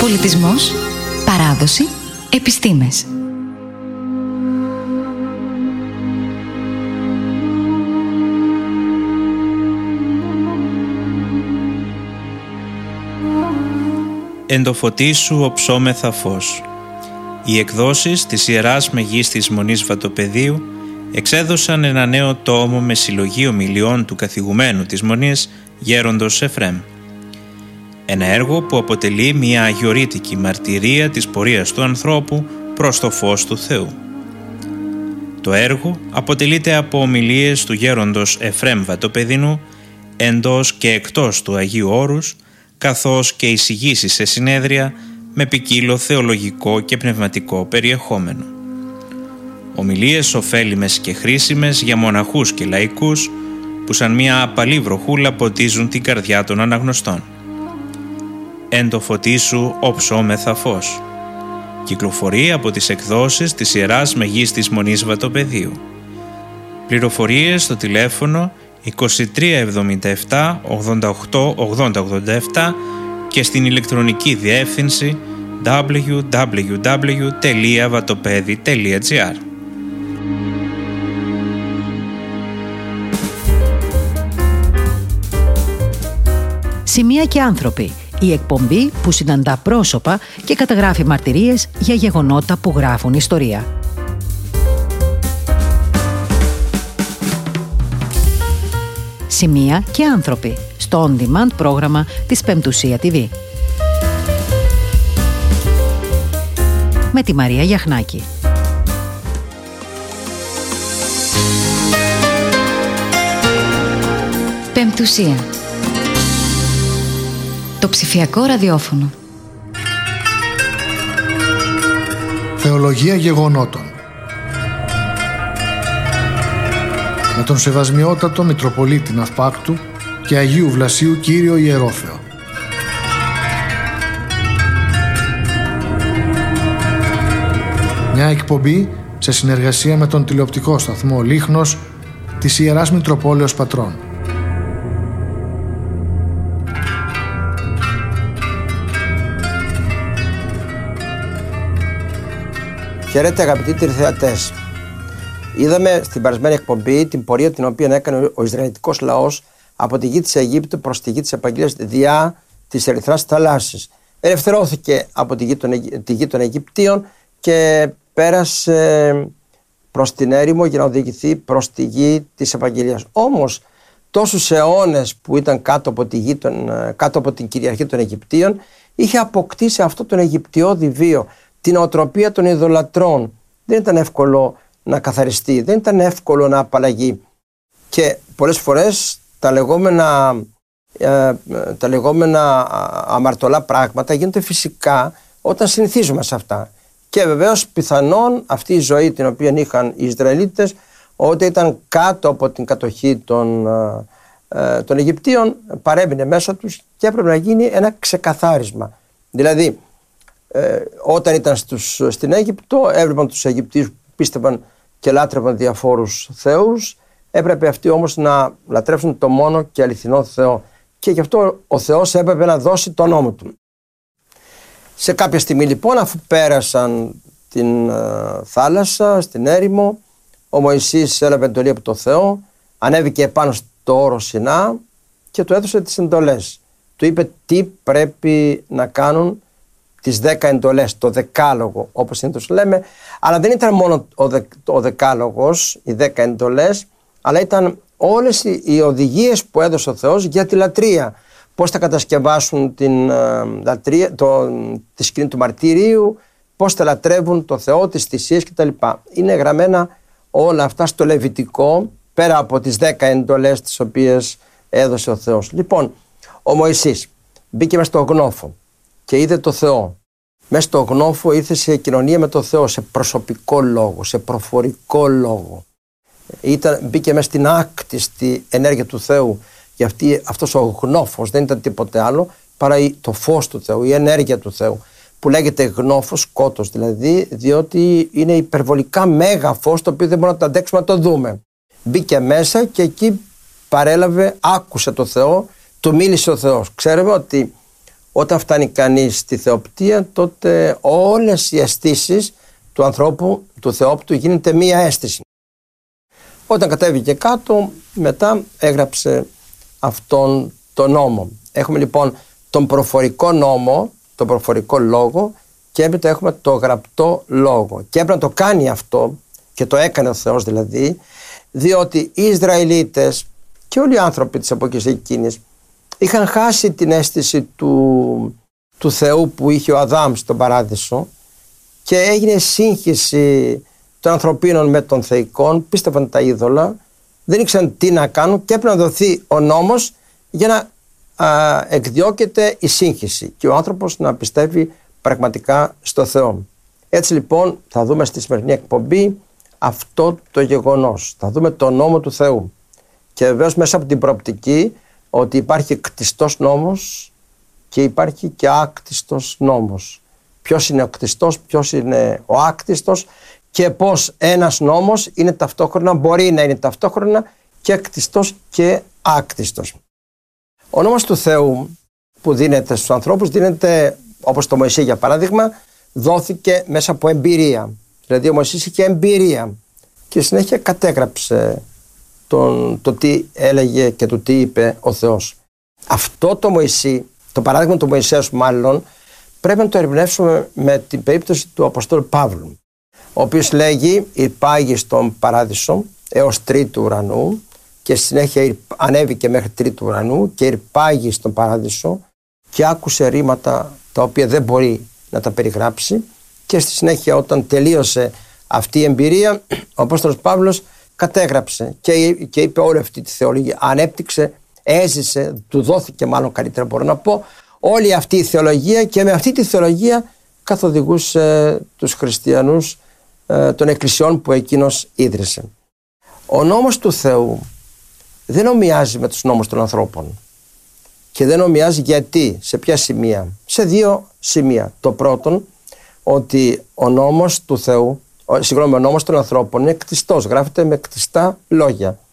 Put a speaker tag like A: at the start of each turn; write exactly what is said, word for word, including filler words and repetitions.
A: Πολιτισμός, παράδοση, επιστήμες.
B: Εν το φωτί σου οψόμεθα φως. Οι εκδόσεις της Ιεράς Μεγίστης Μονής Βατοπεδίου εξέδωσαν ένα νέο τόμο με συλλογή ομιλιών του καθηγουμένου της Μονής, Γέροντος Εφραίμ. Ένα έργο που αποτελεί μια αγιορείτικη μαρτυρία της πορείας του ανθρώπου προς το φως του Θεού. Το έργο αποτελείται από ομιλίες του Γέροντος Εφραίμ Βατοπεδινού εντός και εκτός του Αγίου Όρους, καθώς και εισηγήσεις σε συνέδρια με ποικίλο θεολογικό και πνευματικό περιεχόμενο. Ομιλίες ωφέλιμες και χρήσιμες για μοναχούς και λαϊκούς που σαν μια απαλή βροχούλα ποτίζουν την καρδιά των αναγνωστών. Εν το φωτί σου οψόμεθα φως. Κυκλοφορεί από τις εκδόσεις της Ιεράς Μεγίστης Μονής Βατοπεδίου. Πληροφορίες στο τηλέφωνο είκοσι τρία εβδομήντα επτά ογδόντα οκτώ ογδόντα ογδόντα επτά και στην ηλεκτρονική διεύθυνση double-u double-u double-u τελεία vatopedi τελεία gr.
C: Σημεία και άνθρωποι. Η εκπομπή που συναντά πρόσωπα και καταγράφει μαρτυρίες για γεγονότα που γράφουν ιστορία. Σημεία και άνθρωποι στο on-demand πρόγραμμα της Πεμπτουσία τι βι. Με τη Μαρία Γιαχνάκη.
A: Πεμπτουσία. Το ψηφιακό ραδιόφωνο.
D: Θεολογία γεγονότων. Με τον Σεβασμιότατο Μητροπολίτη Ναυπάκτου και Αγίου Βλασίου Κύριο Ιερόθεο. Μια εκπομπή σε συνεργασία με τον τηλεοπτικό σταθμό Λίχνος της Ιεράς Μητροπόλεως Πατρών.
E: Χαίρετε αγαπητοί τηλεθεατές. Είδαμε στην περασμένη εκπομπή την πορεία την οποία έκανε ο Ισραηλιτικός λαός από τη γη της Αιγύπτου προς τη γη της Επαγγελίας διά της Ερυθράς θαλάσσης. Ελευθερώθηκε από τη γη των, τη γη των Αιγυπτίων και πέρασε προς την έρημο για να οδηγηθεί προς τη γη της Επαγγελίας. Όμως τόσους αιώνες που ήταν κάτω από, τη γη των, κάτω από την κυριαρχία των Αιγυπτίων, είχε αποκτήσει αυτό τον Αιγυπτιώδη βίο, την οτροπία των ειδωλατρών. Δεν ήταν εύκολο να καθαριστεί, δεν ήταν εύκολο να απαλλαγεί. Και πολλές φορές τα λεγόμενα, ε, τα λεγόμενα αμαρτωλά πράγματα γίνονται φυσικά όταν συνηθίζουμε σε αυτά. Και βεβαίως πιθανόν αυτή η ζωή την οποία είχαν οι Ισραηλίτες όταν ήταν κάτω από την κατοχή των, ε, των Αιγυπτίων παρέμεινε μέσα τους και έπρεπε να γίνει ένα ξεκαθάρισμα. Δηλαδή ε, όταν ήταν στους, στην Αίγυπτο έβλεπαν τους Αιγυπτίους που πίστευαν και λάτρευαν διαφόρους θεούς, έπρεπε αυτοί όμως να λατρεύσουν το μόνο και αληθινό Θεό. Και γι' αυτό ο Θεός έπρεπε να δώσει τον νόμο του. Σε κάποια στιγμή λοιπόν, αφού πέρασαν την uh, θάλασσα, στην έρημο, ο Μωυσής έλαβε εντολή από το Θεό, ανέβηκε επάνω στο όρο Σινά και του έδωσε τις εντολές. Του είπε τι πρέπει να κάνουν, τις δέκα εντολές, το δεκάλογο όπως συνήθως λέμε, αλλά δεν ήταν μόνο ο, δε, ο δεκάλογος, οι δέκα εντολές, αλλά ήταν όλες οι, οι οδηγίες που έδωσε ο Θεός για τη λατρεία. Πώς θα κατασκευάσουν την, uh, λατρεία, το, τη σκηνή του μαρτυρίου, πώς θα λατρεύουν το Θεό, τις θυσίες κτλ. Είναι γραμμένα όλα αυτά στο Λεβιτικό, πέρα από τις δέκα εντολές τις οποίες έδωσε ο Θεός. Λοιπόν, ο Μωυσής μπήκε μες στο γνώφο και είδε το Θεό. Μες στο γνώφο ήρθε σε κοινωνία με το Θεό, σε προσωπικό λόγο, σε προφορικό λόγο. Ήταν, μπήκε μες στην άκτιστη ενέργεια του Θεού. Γιατί αυτός ο γνώφος δεν ήταν τίποτε άλλο παρά το φως του Θεού, η ενέργεια του Θεού, που λέγεται γνώφος, σκότος δηλαδή, διότι είναι υπερβολικά μέγα φως το οποίο δεν μπορούμε να το αντέξουμε να το δούμε. Μπήκε μέσα και εκεί παρέλαβε, άκουσε το Θεό, του μίλησε ο Θεός. Ξέρουμε ότι όταν φτάνει κανείς στη θεοπτία, τότε όλες οι αισθήσεις του ανθρώπου, του θεόπτου, γίνεται μία αίσθηση. Όταν κατέβηκε κάτω, μετά έγραψε αυτόν τον νόμο. Έχουμε λοιπόν τον προφορικό νόμο, τον προφορικό λόγο, και έπειτα έχουμε το γραπτό λόγο. Και έπρεπε να το κάνει αυτό, και το έκανε ο Θεός δηλαδή, διότι οι Ισραηλίτες και όλοι οι άνθρωποι της εποχής εκείνης είχαν χάσει την αίσθηση του, του Θεού που είχε ο Αδάμ στον παράδεισο, και έγινε σύγχυση των ανθρωπίνων με των θεϊκών, πίστευαν τα είδωλα, δεν ήξεραν τι να κάνουν, και έπρεπε να δοθεί ο νόμος για να α, εκδιώκεται η σύγχυση και ο άνθρωπος να πιστεύει πραγματικά στο Θεό. Έτσι λοιπόν θα δούμε στη σημερινή εκπομπή αυτό το γεγονός. Θα δούμε το νόμο του Θεού, και βεβαίως μέσα από την προοπτική ότι υπάρχει κτιστός νόμος και υπάρχει και άκτιστος νόμος. Ποιος είναι ο κτιστός, ποιος είναι ο άκτιστος, και πώς ένας νόμος είναι ταυτόχρονα, μπορεί να είναι ταυτόχρονα και κτιστός και άκτιστος. Ο νόμος του Θεού που δίνεται στους ανθρώπους δίνεται, όπως το Μωυσή για παράδειγμα, δόθηκε μέσα από εμπειρία. Δηλαδή ο Μωυσής είχε εμπειρία και συνέχεια κατέγραψε τον, το τι έλεγε και το τι είπε ο Θεός. Αυτό το Μωυσή, το παράδειγμα του Μωυσέως μάλλον, πρέπει να το ερμηνεύσουμε με την περίπτωση του Αποστόλου Παύλου, ο οποίος λέγει «Υπάγει στον παράδεισο έως τρίτου ουρανού», και συνέχεια ανέβηκε μέχρι τρίτου ουρανού και υπάγει στον παράδεισο και άκουσε ρήματα τα οποία δεν μπορεί να τα περιγράψει, και στη συνέχεια όταν τελείωσε αυτή η εμπειρία ο Απόστολος Παύλος κατέγραψε και, και είπε όλη αυτή τη θεολογία, ανέπτυξε, έζησε, του δόθηκε μάλλον καλύτερα μπορώ να πω, όλη αυτή η θεολογία, και με αυτή τη θεολογία καθοδηγούσε τους χριστιανούς ε, των εκκλησιών που εκείνος ίδρυσε. Ο νόμος του Θεού δεν ομοιάζει με τους νόμους των ανθρώπων, και δεν ομοιάζει γιατί, σε ποια σημεία? Σε δύο σημεία. Το πρώτον, ότι ο νόμος του Θεού, συγγνώμη, ο νόμος των ανθρώπων είναι κτιστός, γράφεται με κτιστά λόγια.